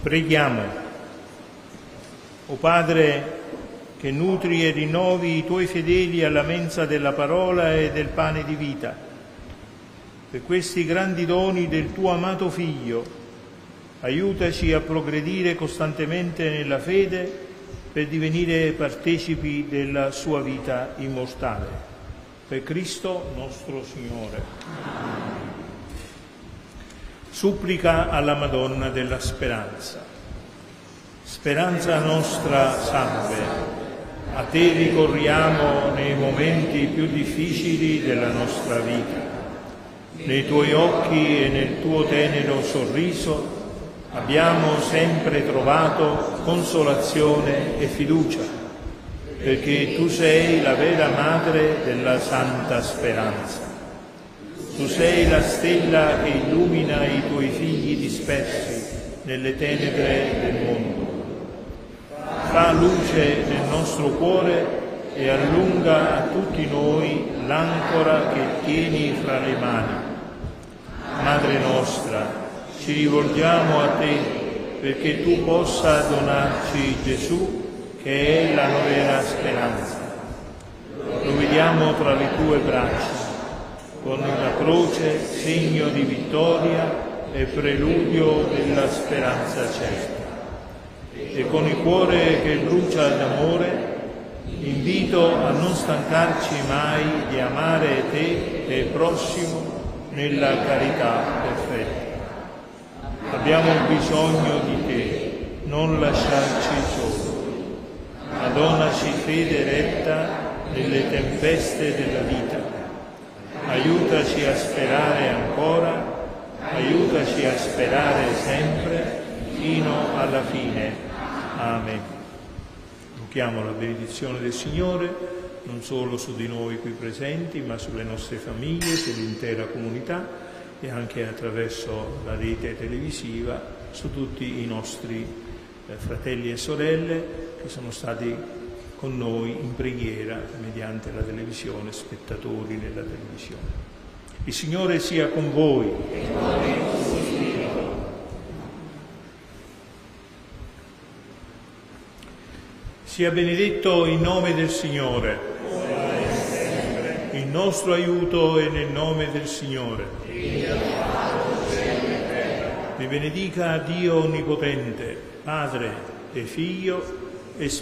Preghiamo. O Padre, che nutri e rinnovi i Tuoi fedeli alla mensa della parola e del pane di vita, per questi grandi doni del Tuo amato Figlio, aiutaci a progredire costantemente nella fede per divenire partecipi della Sua vita immortale. Per Cristo nostro Signore. Supplica alla Madonna della Speranza. Speranza nostra salve, a Te ricorriamo nei momenti più difficili della nostra vita. Nei Tuoi occhi e nel Tuo tenero sorriso abbiamo sempre trovato consolazione e fiducia, perché Tu sei la vera madre della santa speranza. Tu sei la stella che illumina i Tuoi figli dispersi nelle tenebre del mondo. Fa luce nel nostro cuore e allunga a tutti noi l'ancora che tieni fra le mani. Madre nostra, ci rivolgiamo a Te perché Tu possa donarci Gesù, che è la vera speranza. Lo vediamo tra le Tue braccia, con la croce segno di vittoria e preludio della speranza certa. E con il cuore che brucia d'amore, invito a non stancarci mai di amare Te e il prossimo nella carità perfetta. Abbiamo bisogno di Te, non lasciarci soli. Donaci fede retta nelle tempeste della vita. Aiutaci a sperare ancora, aiutaci a sperare sempre, fino alla fine. Amen. Invochiamo la benedizione del Signore, non solo su di noi qui presenti, ma sulle nostre famiglie, sull'intera comunità e anche attraverso la rete televisiva, su tutti i nostri fratelli e sorelle che sono stati con noi in preghiera mediante la televisione, spettatori nella televisione. Il Signore sia con voi. Sia benedetto il nome del Signore. Il nostro aiuto è nel nome del Signore. Vi benedica Dio Onnipotente, Padre e Figlio